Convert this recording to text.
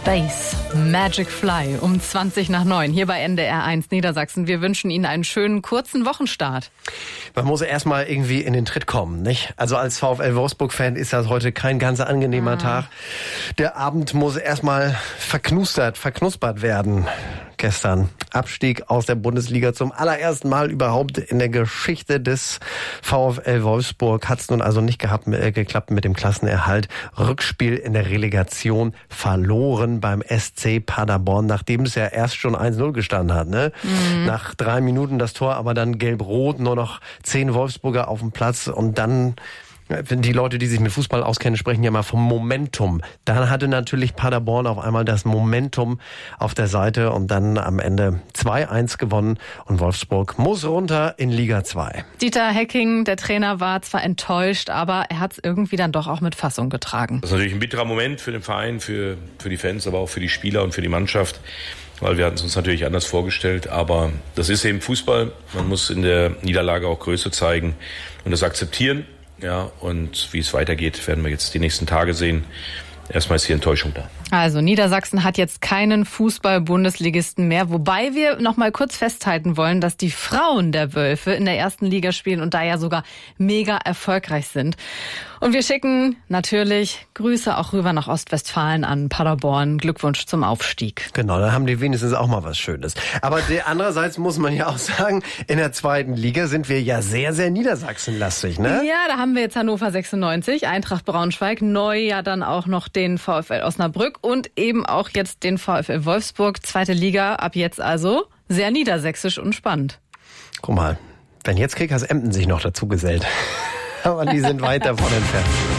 Space, Magic Fly, um 20:20 hier bei NDR1 Niedersachsen. Wir wünschen Ihnen einen schönen, kurzen Wochenstart. Man muss erstmal irgendwie in den Tritt kommen, nicht? Also als VfL Wolfsburg-Fan ist das heute kein ganz angenehmer Tag. Der Abend muss erstmal verknuspert werden. Gestern Abstieg aus der Bundesliga zum allerersten Mal überhaupt in der Geschichte des VfL Wolfsburg. Hat es nun also nicht geklappt mit dem Klassenerhalt. Rückspiel in der Relegation verloren beim SC Paderborn, nachdem es ja erst schon 1-0 gestanden hat. Ne? Nach 3 Minuten das Tor, aber dann gelb-rot, nur noch 10 Wolfsburger auf dem Platz und dann... Die Leute, die sich mit Fußball auskennen, sprechen ja mal vom Momentum. Dann hatte natürlich Paderborn auf einmal das Momentum auf der Seite und dann am Ende 2-1 gewonnen und Wolfsburg muss runter in Liga 2. Dieter Hecking, der Trainer, war zwar enttäuscht, aber er hat es irgendwie dann doch auch mit Fassung getragen. Das ist natürlich ein bitterer Moment für den Verein, für die Fans, aber auch für die Spieler und für die Mannschaft, weil wir hatten es uns natürlich anders vorgestellt. Aber das ist eben Fußball. Man muss in der Niederlage auch Größe zeigen und das akzeptieren. Ja, und wie es weitergeht, werden wir jetzt die nächsten Tage sehen. Erstmal ist hier Enttäuschung da. Also Niedersachsen hat jetzt keinen Fußball-Bundesligisten mehr, wobei wir noch mal kurz festhalten wollen, dass die Frauen der Wölfe in der ersten Liga spielen und da ja sogar mega erfolgreich sind. Und wir schicken natürlich Grüße auch rüber nach Ostwestfalen an Paderborn. Glückwunsch zum Aufstieg. Genau, dann haben die wenigstens auch mal was Schönes. Aber andererseits muss man ja auch sagen, in der zweiten Liga sind wir ja sehr, sehr niedersachsenlastig, ne? Ja, da haben wir jetzt Hannover 96, Eintracht Braunschweig, neu ja dann auch noch den VfL Osnabrück und eben auch jetzt den VfL Wolfsburg. Zweite Liga, ab jetzt also sehr niedersächsisch und spannend. Guck mal, wenn jetzt Kickers Emden sich noch dazu gesellt. Aber die sind weit davon entfernt.